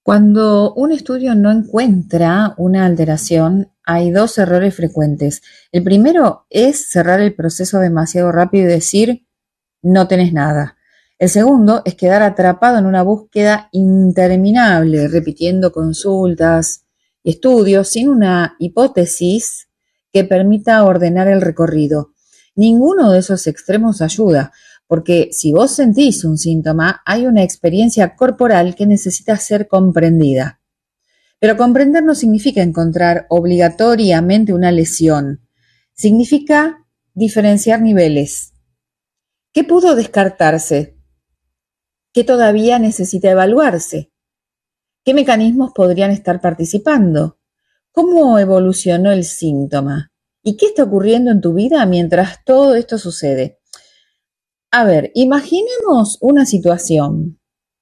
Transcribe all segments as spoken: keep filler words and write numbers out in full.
Cuando un estudio no encuentra una alteración, hay dos errores frecuentes. El primero es cerrar el proceso demasiado rápido y decir, no tenés nada. El segundo es quedar atrapado en una búsqueda interminable, repitiendo consultas y estudios sin una hipótesis que permita ordenar el recorrido. Ninguno de esos extremos ayuda, porque si vos sentís un síntoma, hay una experiencia corporal que necesita ser comprendida. Pero comprender no significa encontrar obligatoriamente una lesión. Significa diferenciar niveles. ¿Qué pudo descartarse? ¿Qué todavía necesita evaluarse? ¿Qué mecanismos podrían estar participando? ¿Cómo evolucionó el síntoma? ¿Y qué está ocurriendo en tu vida mientras todo esto sucede? A ver, imaginemos una situación.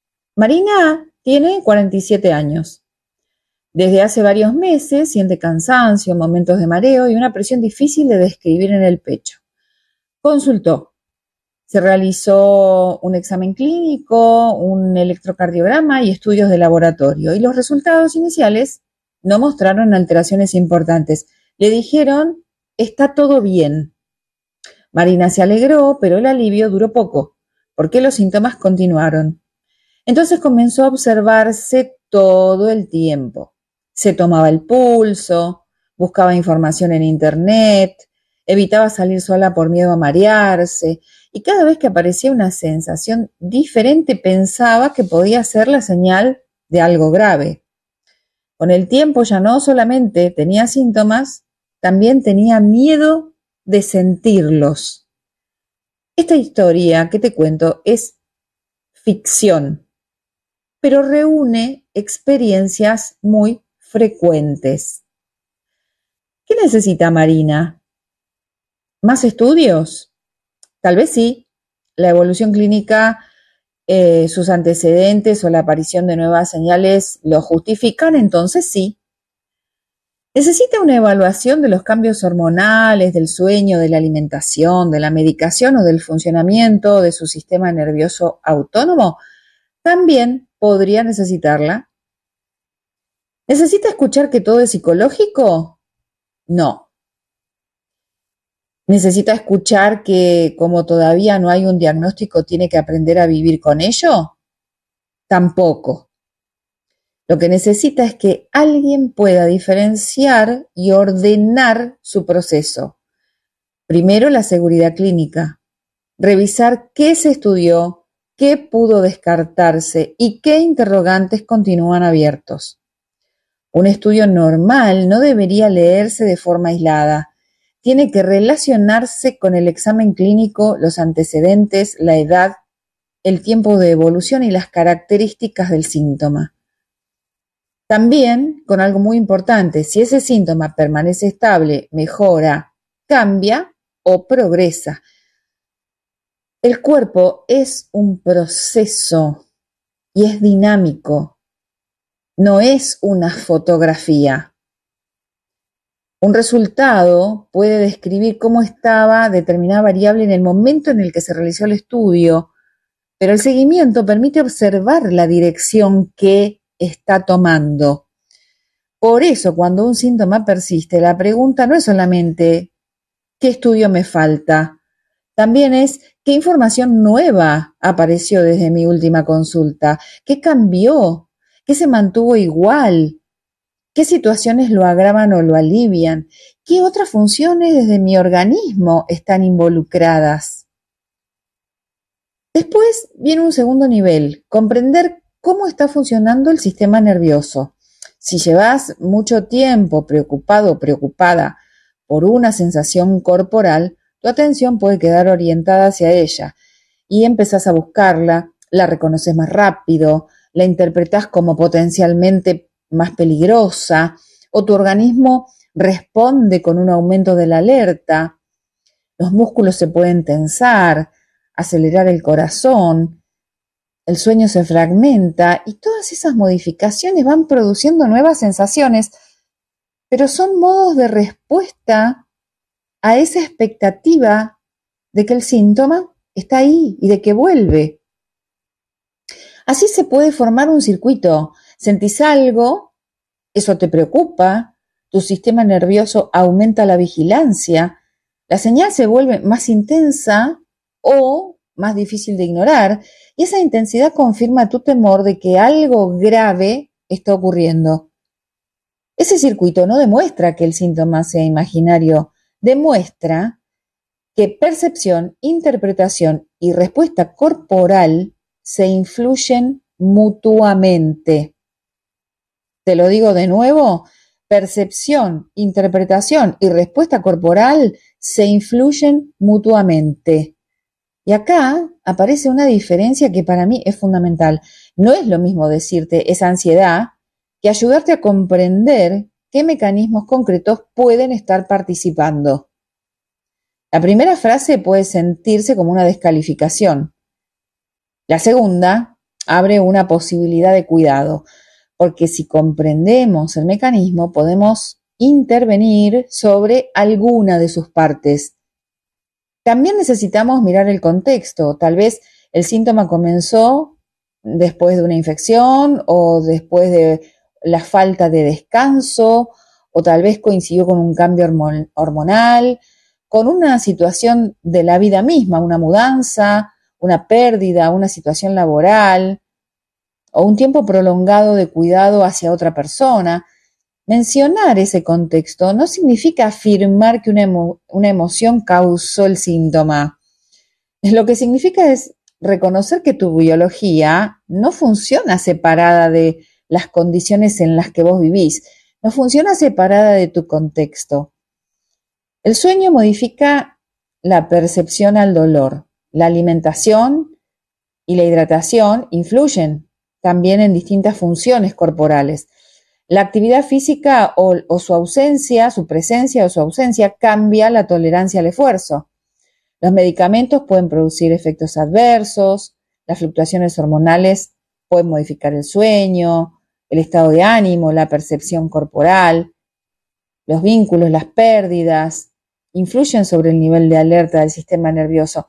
Marina tiene cuarenta y siete años. Desde hace varios meses siente cansancio, momentos de mareo y una presión difícil de describir en el pecho. Consultó. Se realizó un examen clínico, un electrocardiograma y estudios de laboratorio, y los resultados iniciales no mostraron alteraciones importantes. Le dijeron, está todo bien. Marina se alegró, pero el alivio duró poco, porque los síntomas continuaron. Entonces comenzó a observarse todo el tiempo. Se tomaba el pulso, buscaba información en internet, evitaba salir sola por miedo a marearse, y cada vez que aparecía una sensación diferente pensaba que podía ser la señal de algo grave. Con el tiempo ya no solamente tenía síntomas, también tenía miedo de sentirlos. Esta historia que te cuento es ficción, pero reúne experiencias muy frecuentes. ¿Qué necesita Marina? ¿Más estudios? Tal vez sí. La evolución clínica, eh, sus antecedentes o la aparición de nuevas señales lo justifican, entonces sí. ¿Necesita una evaluación de los cambios hormonales, del sueño, de la alimentación, de la medicación o del funcionamiento de su sistema nervioso autónomo? También podría necesitarla. ¿Necesita escuchar que todo es psicológico? No. ¿Necesita escuchar que como todavía no hay un diagnóstico tiene que aprender a vivir con ello? Tampoco. Lo que necesita es que alguien pueda diferenciar y ordenar su proceso. Primero, la seguridad clínica. Revisar qué se estudió, qué pudo descartarse y qué interrogantes continúan abiertos. Un estudio normal no debería leerse de forma aislada. Tiene que relacionarse con el examen clínico, los antecedentes, la edad, el tiempo de evolución y las características del síntoma. También con algo muy importante, si ese síntoma permanece estable, mejora, cambia o progresa. El cuerpo es un proceso y es dinámico, no es una fotografía. Un resultado puede describir cómo estaba determinada variable en el momento en el que se realizó el estudio, pero el seguimiento permite observar la dirección que está tomando. Por eso, cuando un síntoma persiste, la pregunta no es solamente ¿qué estudio me falta? También es ¿qué información nueva apareció desde mi última consulta? ¿Qué cambió? ¿Qué se mantuvo igual? ¿Qué situaciones lo agravan o lo alivian? ¿Qué otras funciones desde mi organismo están involucradas? Después viene un segundo nivel, comprender cómo está funcionando el sistema nervioso. Si llevas mucho tiempo preocupado o preocupada por una sensación corporal, tu atención puede quedar orientada hacia ella y empezás a buscarla, la reconoces más rápido, la interpretás como potencialmente más peligrosa, o tu organismo responde con un aumento de la alerta, los músculos se pueden tensar, acelerar el corazón, el sueño se fragmenta y todas esas modificaciones van produciendo nuevas sensaciones, pero son modos de respuesta a esa expectativa de que el síntoma está ahí y de que vuelve. Así se puede formar un circuito. Sentís algo, eso te preocupa, tu sistema nervioso aumenta la vigilancia, la señal se vuelve más intensa o más difícil de ignorar, y esa intensidad confirma tu temor de que algo grave está ocurriendo. Ese circuito no demuestra que el síntoma sea imaginario, demuestra que percepción, interpretación y respuesta corporal se influyen mutuamente. Te lo digo de nuevo, percepción, interpretación y respuesta corporal se influyen mutuamente. Y acá aparece una diferencia que para mí es fundamental. No es lo mismo decirte esa ansiedad que ayudarte a comprender qué mecanismos concretos pueden estar participando. La primera frase puede sentirse como una descalificación. La segunda abre una posibilidad de cuidado, porque si comprendemos el mecanismo podemos intervenir sobre alguna de sus partes. También necesitamos mirar el contexto. Tal vez el síntoma comenzó después de una infección o después de la falta de descanso, o tal vez coincidió con un cambio hormonal, con una situación de la vida misma, una mudanza, una pérdida, una situación laboral, o un tiempo prolongado de cuidado hacia otra persona. Mencionar ese contexto no significa afirmar que una, emo- una emoción causó el síntoma. Lo que significa es reconocer que tu biología no funciona separada de las condiciones en las que vos vivís, no funciona separada de tu contexto. El sueño modifica la percepción al dolor. La alimentación y la hidratación influyen también en distintas funciones corporales. La actividad física o, o su ausencia, su presencia o su ausencia cambia la tolerancia al esfuerzo. Los medicamentos pueden producir efectos adversos, las fluctuaciones hormonales pueden modificar el sueño, el estado de ánimo, la percepción corporal, los vínculos, las pérdidas, influyen sobre el nivel de alerta del sistema nervioso.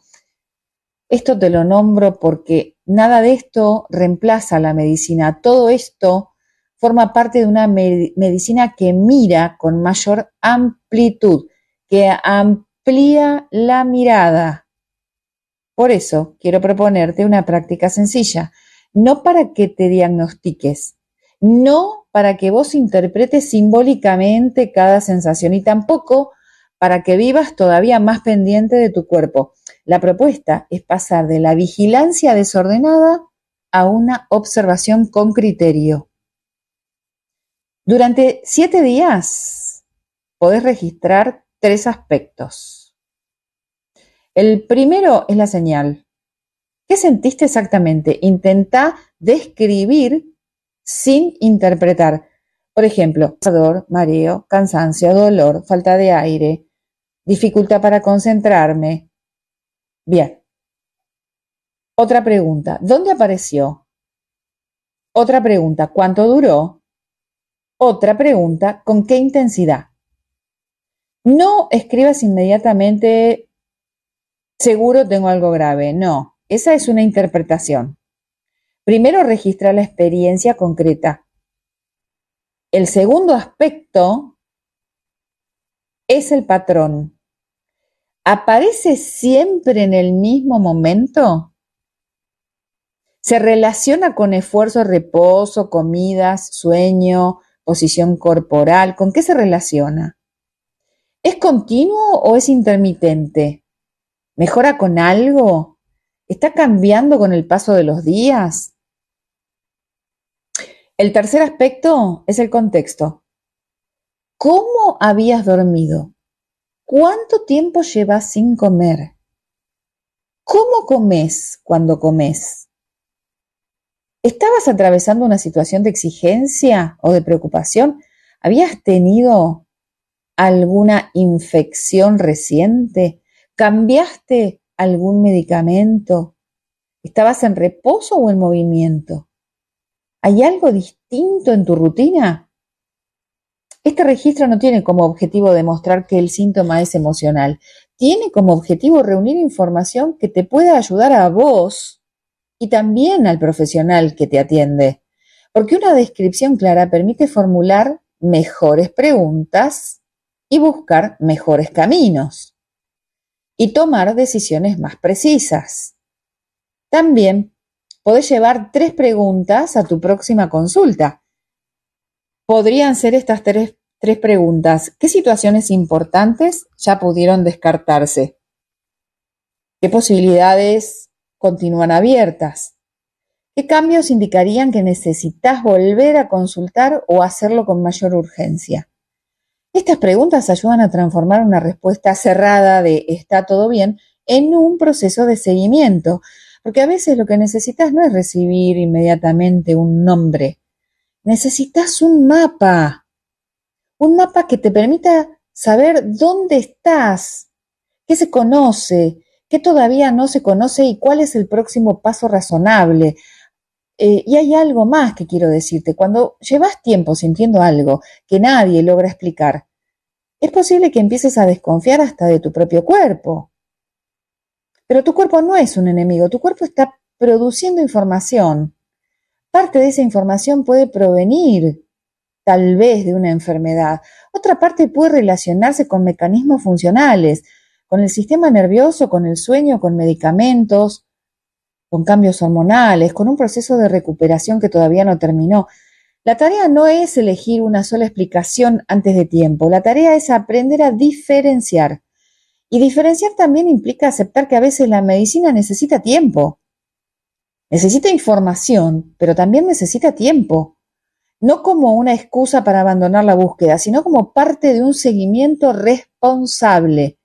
Esto te lo nombro porque nada de esto reemplaza la medicina. Todo esto forma parte de una med- medicina que mira con mayor amplitud, que amplía la mirada. Por eso quiero proponerte una práctica sencilla, no para que te diagnostiques, no para que vos interpretes simbólicamente cada sensación y tampoco para que vivas todavía más pendiente de tu cuerpo. La propuesta es pasar de la vigilancia desordenada a una observación con criterio. Durante siete días podés registrar tres aspectos. El primero es la señal. ¿Qué sentiste exactamente? Intenta describir sin interpretar. Por ejemplo, calor, mareo, cansancio, dolor, falta de aire, dificultad para concentrarme. Bien. Otra pregunta, ¿dónde apareció? Otra pregunta, ¿cuánto duró? Otra pregunta, ¿con qué intensidad? No escribas inmediatamente, seguro tengo algo grave. No, esa es una interpretación. Primero registra la experiencia concreta. El segundo aspecto es el patrón. ¿Aparece siempre en el mismo momento? ¿Se relaciona con esfuerzo, reposo, comidas, sueño, posición corporal? ¿Con qué se relaciona? ¿Es continuo o es intermitente? ¿Mejora con algo? ¿Está cambiando con el paso de los días? El tercer aspecto es el contexto. ¿Cómo habías dormido? ¿Cuánto tiempo llevas sin comer? ¿Cómo comes cuando comes? ¿Estabas atravesando una situación de exigencia o de preocupación? ¿Habías tenido alguna infección reciente? ¿Cambiaste algún medicamento? ¿Estabas en reposo o en movimiento? ¿Hay algo distinto en tu rutina? Este registro no tiene como objetivo demostrar que el síntoma es emocional. Tiene como objetivo reunir información que te pueda ayudar a vos y también al profesional que te atiende. Porque una descripción clara permite formular mejores preguntas y buscar mejores caminos y tomar decisiones más precisas. También podés llevar tres preguntas a tu próxima consulta. Podrían ser estas tres, tres preguntas. ¿Qué situaciones importantes ya pudieron descartarse? ¿Qué posibilidades continúan abiertas? ¿Qué cambios indicarían que necesitas volver a consultar o hacerlo con mayor urgencia? Estas preguntas ayudan a transformar una respuesta cerrada de está todo bien en un proceso de seguimiento, porque a veces lo que necesitas no es recibir inmediatamente un nombre. Necesitas un mapa, un mapa que te permita saber dónde estás, qué se conoce, qué todavía no se conoce y cuál es el próximo paso razonable. Eh, y hay algo más que quiero decirte. Cuando llevas tiempo sintiendo algo que nadie logra explicar, es posible que empieces a desconfiar hasta de tu propio cuerpo. Pero tu cuerpo no es un enemigo, tu cuerpo está produciendo información. Parte de esa información puede provenir, tal vez, de una enfermedad. Otra parte puede relacionarse con mecanismos funcionales, con el sistema nervioso, con el sueño, con medicamentos, con cambios hormonales, con un proceso de recuperación que todavía no terminó. La tarea no es elegir una sola explicación antes de tiempo. La tarea es aprender a diferenciar. Y diferenciar también implica aceptar que a veces la medicina necesita tiempo. Necesita información, pero también necesita tiempo. No como una excusa para abandonar la búsqueda, sino como parte de un seguimiento responsable.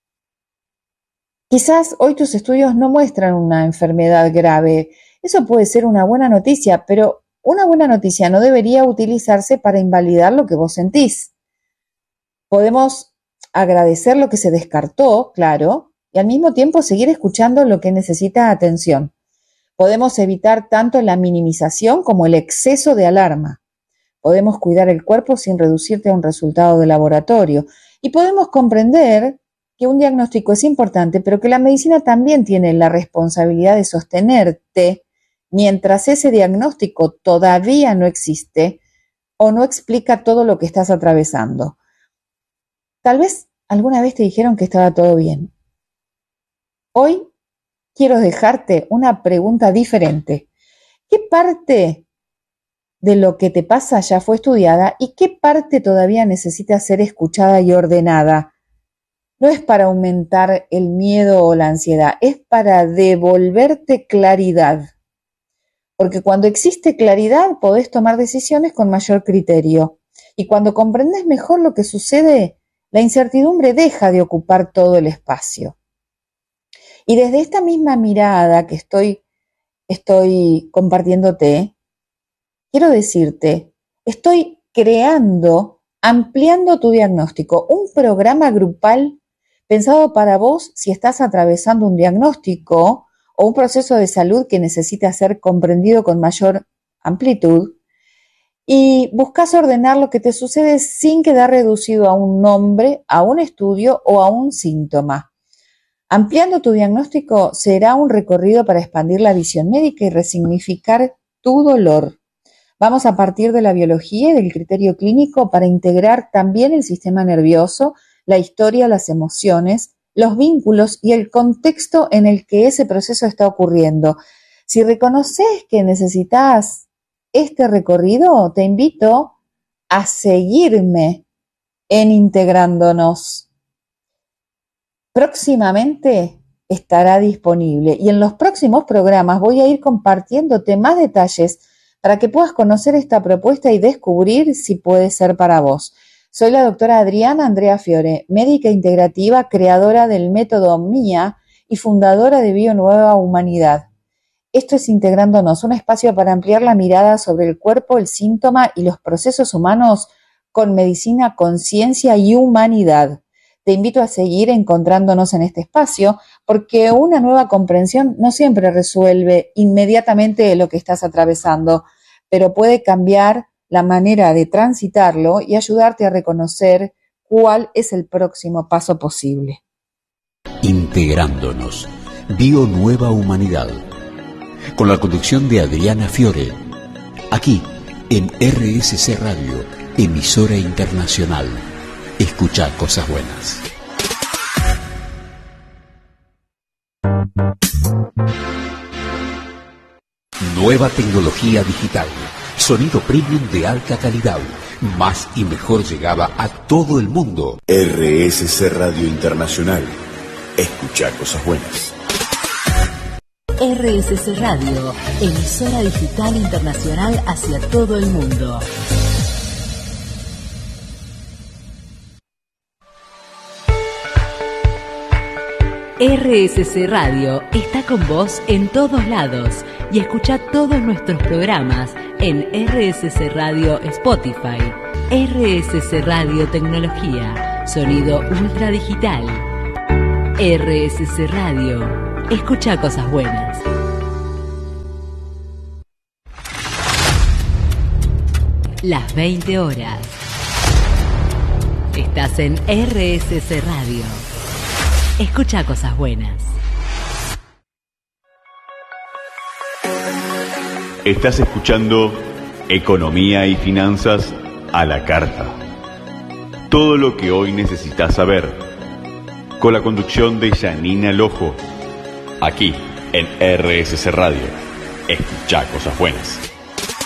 Quizás hoy tus estudios no muestran una enfermedad grave. Eso puede ser una buena noticia, pero una buena noticia no debería utilizarse para invalidar lo que vos sentís. Podemos agradecer lo que se descartó, claro, y al mismo tiempo seguir escuchando lo que necesita atención. Podemos evitar tanto la minimización como el exceso de alarma. Podemos cuidar el cuerpo sin reducirte a un resultado de laboratorio. Y podemos comprender que un diagnóstico es importante, pero que la medicina también tiene la responsabilidad de sostenerte mientras ese diagnóstico todavía no existe o no explica todo lo que estás atravesando. Tal vez alguna vez te dijeron que estaba todo bien. Hoy quiero dejarte una pregunta diferente. ¿Qué parte de lo que te pasa ya fue estudiada y qué parte todavía necesita ser escuchada y ordenada? No es para aumentar el miedo o la ansiedad, es para devolverte claridad. Porque cuando existe claridad podés tomar decisiones con mayor criterio. Y cuando comprendes mejor lo que sucede, la incertidumbre deja de ocupar todo el espacio. Y desde esta misma mirada que estoy, estoy compartiéndote, quiero decirte, estoy creando, ampliando tu diagnóstico, un programa grupal pensado para vos si estás atravesando un diagnóstico o un proceso de salud que necesita ser comprendido con mayor amplitud, y buscas ordenar lo que te sucede sin quedar reducido a un nombre, a un estudio o a un síntoma. Ampliando tu diagnóstico será un recorrido para expandir la visión médica y resignificar tu dolor. Vamos a partir de la biología y del criterio clínico para integrar también el sistema nervioso, la historia, las emociones, los vínculos y el contexto en el que ese proceso está ocurriendo. Si reconoces que necesitas este recorrido, te invito a seguirme en Integrándonos. Próximamente estará disponible y en los próximos programas voy a ir compartiéndote más detalles para que puedas conocer esta propuesta y descubrir si puede ser para vos. Soy la doctora Adriana Andrea Fiore, médica integrativa, creadora del método M I A y fundadora de Bio Nueva Humanidad. Esto es Integrándonos, un espacio para ampliar la mirada sobre el cuerpo, el síntoma y los procesos humanos con medicina, conciencia y humanidad. Te invito a seguir encontrándonos en este espacio porque una nueva comprensión no siempre resuelve inmediatamente lo que estás atravesando, pero puede cambiar la manera de transitarlo y ayudarte a reconocer cuál es el próximo paso posible. Integrándonos, Bio Nueva Humanidad, con la conducción de Adriana Fiore, aquí en R S C Radio, emisora internacional. Escucha cosas buenas. Nueva tecnología digital, sonido premium de alta calidad, más y mejor llegada a todo el mundo. R S C Radio Internacional. Escucha cosas buenas. R S C Radio, emisora digital internacional hacia todo el mundo. R S C Radio está con vos en todos lados y escucha todos nuestros programas en R S C Radio Spotify, R S C Radio Tecnología, sonido ultra digital. R S C Radio, escucha cosas buenas. Las veinte horas. Estás en R S C Radio. Escucha cosas buenas. Estás escuchando Economía y Finanzas a la Carta. Todo lo que hoy necesitas saber. Con la conducción de Janina Lojo. Aquí en R S C Radio. Escucha cosas buenas.